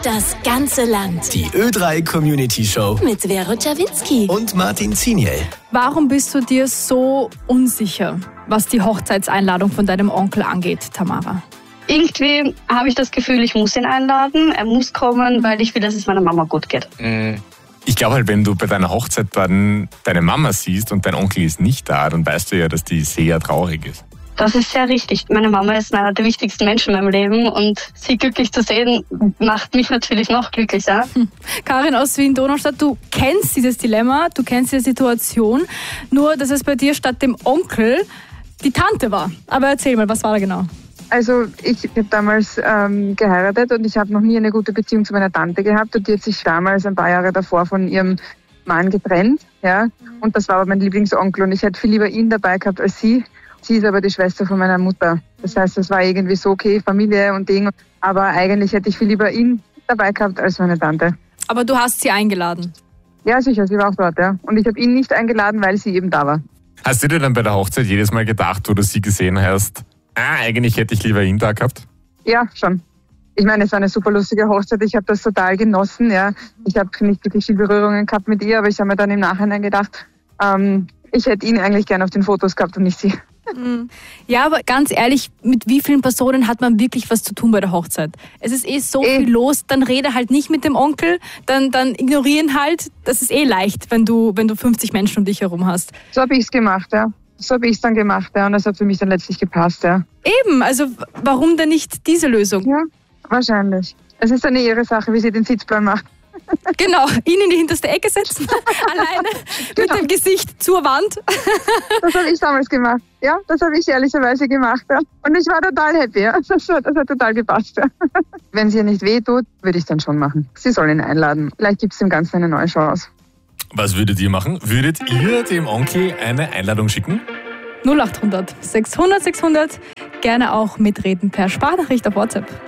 das ganze Land. Die Ö3 Community Show Mit Vero Czawinski. und Martin Ziniel. Warum bist du dir so unsicher, was die Hochzeitseinladung von deinem Onkel angeht, Tamara? Irgendwie habe ich das Gefühl, ich muss ihn einladen. Er muss kommen, weil ich will, dass es meiner Mama gut geht. Ich glaube halt, wenn du bei deiner Hochzeit dann deine Mama siehst und dein Onkel ist nicht da, dann weißt du ja, dass die sehr traurig ist. Das ist sehr richtig. Meine Mama ist einer der wichtigsten Menschen in meinem Leben und sie glücklich zu sehen, macht mich natürlich noch glücklicher. Karin aus Wien-Donaustadt, du kennst dieses Dilemma, du kennst diese Situation, nur dass es bei dir statt dem Onkel die Tante war. Aber erzähl mal, was war da genau? Also ich habe damals geheiratet und ich habe noch nie eine gute Beziehung zu meiner Tante gehabt und die hat sich damals ein paar Jahre davor von ihrem Mann getrennt. Ja? Und das war aber mein Lieblingsonkel und ich hätte viel lieber ihn dabei gehabt als sie. Sie ist aber die Schwester von meiner Mutter. Das heißt, es war irgendwie so okay, Familie und Ding. Aber eigentlich hätte ich viel lieber ihn dabei gehabt als meine Tante. Aber du hast sie eingeladen. Ja, sicher, sie war auch dort, ja. Und ich habe ihn nicht eingeladen, weil sie eben da war. Hast du dir dann bei der Hochzeit jedes Mal gedacht, wo du sie gesehen hast, eigentlich hätte ich lieber ihn da gehabt? Ja, schon. Ich meine, es war eine super lustige Hochzeit. Ich habe das total genossen, ja. Ich habe nicht wirklich viel Berührungen gehabt mit ihr, aber ich habe mir dann im Nachhinein gedacht, ich hätte ihn eigentlich gerne auf den Fotos gehabt und nicht sie. Ja, aber ganz ehrlich, mit wie vielen Personen hat man wirklich was zu tun bei der Hochzeit? Es ist so viel los, dann rede halt nicht mit dem Onkel, dann ignorieren halt. Das ist leicht, wenn du 50 Menschen um dich herum hast. So habe ich es gemacht, ja. So habe ich es dann gemacht, ja. Und das hat für mich dann letztlich gepasst, ja. Eben, also warum denn nicht diese Lösung? Ja, wahrscheinlich. Es ist eine Ehrensache, wie sie den Sitzplan macht. Genau, ihn in die hinterste Ecke setzen, alleine mit dem Gesicht zur Wand. Das habe ich damals gemacht. Ja, das habe ich ehrlicherweise gemacht. Ja. Und ich war total happy. Ja. Das hat total gepasst. Ja. Wenn es ihr nicht wehtut, würde ich es dann schon machen. Sie soll ihn einladen. Vielleicht gibt es dem Ganzen eine neue Chance. Was würdet ihr machen? Würdet ihr dem Onkel eine Einladung schicken? 0800 600 600. Gerne auch mitreden per Sprachnachricht auf WhatsApp.